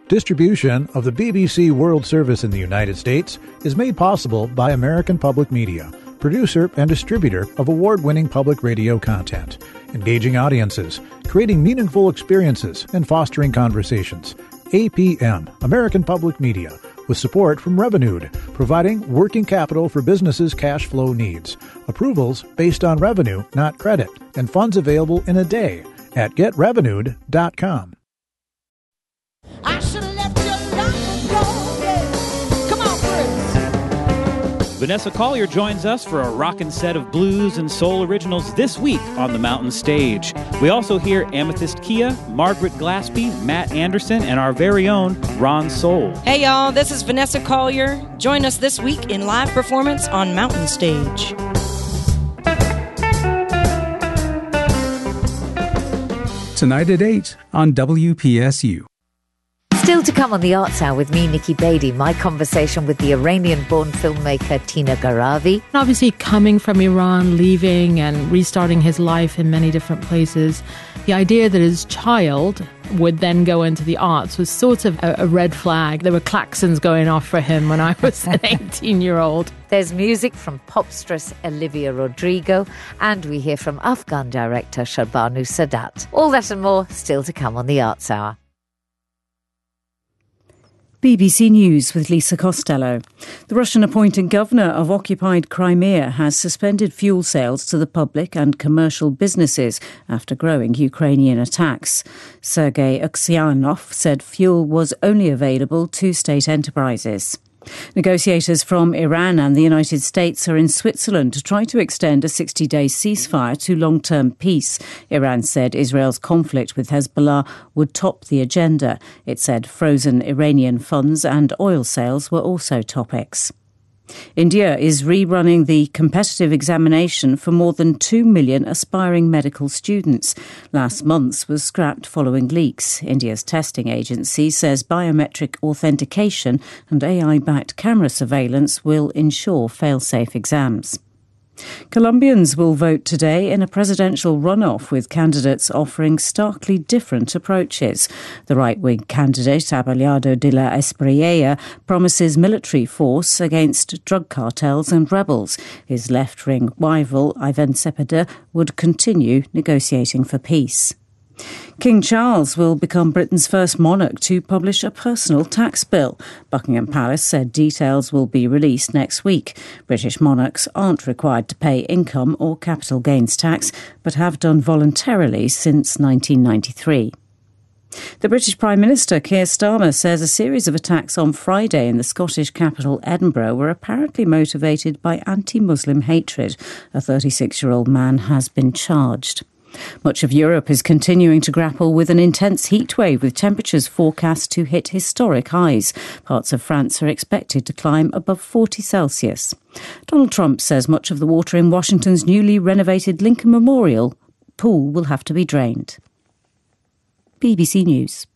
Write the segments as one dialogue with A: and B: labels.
A: Distribution of the BBC World Service in the United States is made possible by American Public Media, producer and distributor of award-winning public radio content, engaging audiences, creating meaningful experiences, and fostering conversations. APM, American Public Media, with support from Revenued, providing working capital for businesses' cash flow needs. Approvals based on revenue, not credit, and funds available in a day at getrevenued.com.
B: I should have left you long ago, yeah. Come on, Chris.
C: Vanessa Collier joins us for a rockin' set of blues and soul originals this week on the Mountain Stage. We also hear Amethyst Kia, Margaret Glaspie, Matt Anderson, and our very own Ron Soul.
D: Hey y'all, this is Vanessa Collier. Join us this week in live performance on Mountain Stage.
E: Tonight at 8 on WPSU.
F: Still to come on the Arts Hour with me, Nikki Beatty, my conversation with the Iranian-born filmmaker Tina Gharavi.
G: Obviously, coming from Iran, leaving and restarting his life in many different places, the idea that his child would then go into the arts was sort of a red flag. There were klaxons going off for him when I was an 18-year-old.
F: There's music from popstress Olivia Rodrigo, and we hear from Afghan director Shahbanu Sadat. All that and more still to come on the Arts Hour.
H: BBC News with Lisa Costello. The Russian-appointed governor of occupied Crimea has suspended fuel sales to the public and commercial businesses after growing Ukrainian attacks. Sergei Aksyonov said fuel was only available to state enterprises. Negotiators from Iran and the United States are in Switzerland to try to extend a 60-day ceasefire to long-term peace. Iran said Israel's conflict with Hezbollah would top the agenda. It said frozen Iranian funds and oil sales were also topics. India is rerunning the competitive examination for more than 2 million aspiring medical students. Last month's was scrapped following leaks. India's testing agency says biometric authentication and AI-backed camera surveillance will ensure fail-safe exams. Colombians will vote today in a presidential runoff with candidates offering starkly different approaches. The right-wing candidate, Abelardo de la Espriella, promises military force against drug cartels and rebels. His left-wing rival, Ivan Cepeda, would continue negotiating for peace. King Charles will become Britain's first monarch to publish a personal tax bill. Buckingham Palace said details will be released next week. British monarchs aren't required to pay income or capital gains tax, but have done voluntarily since 1993. The British Prime Minister, Keir Starmer, says a series of attacks on Friday in the Scottish capital, Edinburgh, were apparently motivated by anti-Muslim hatred. A 36-year-old man has been charged. Much of Europe is continuing to grapple with an intense heatwave, with temperatures forecast to hit historic highs. Parts of France are expected to climb above 40 Celsius. Donald Trump says much of the water in Washington's newly renovated Lincoln Memorial pool will have to be drained. BBC News.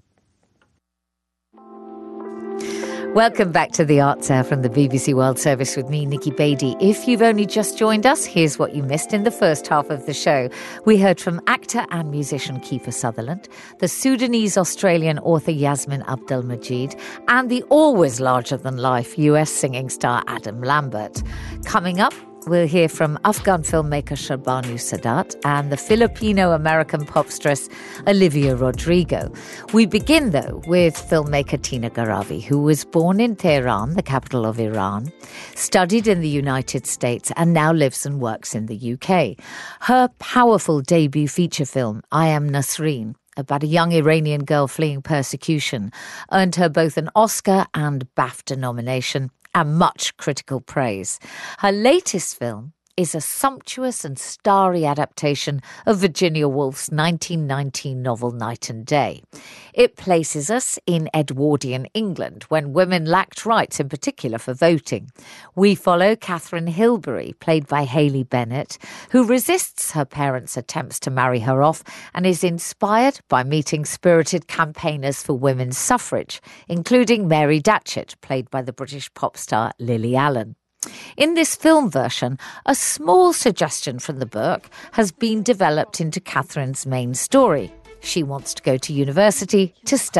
F: Welcome back to the Arts Hour from the BBC World Service with me, Nikki Beatty. If you've only just joined us, here's what you missed in the first half of the show. We heard from actor and musician Kiefer Sutherland, the Sudanese-Australian author Yasmin Abdel-Majid, and the always larger-than-life US singing star Adam Lambert. Coming up, we'll hear from Afghan filmmaker Shahbanu Sadat and the Filipino-American popstress Olivia Rodrigo. We begin, though, with filmmaker Tina Gharavi, who was born in Tehran, the capital of Iran, studied in the United States, and now lives and works in the UK. Her powerful debut feature film, I Am Nasreen, about a young Iranian girl fleeing persecution, earned her both an Oscar and BAFTA nomination and much critical praise. Her latest film is a sumptuous and starry adaptation of Virginia Woolf's 1919 novel Night and Day. It places us in Edwardian England, when women lacked rights, in particular for voting. We follow Catherine Hilbery, played by Hayley Bennett, who resists her parents' attempts to marry her off and is inspired by meeting spirited campaigners for women's suffrage, including Mary Datchet, played by the British pop star Lily Allen. In this film version, a small suggestion from the book has been developed into Catherine's main story. She wants to go to university to study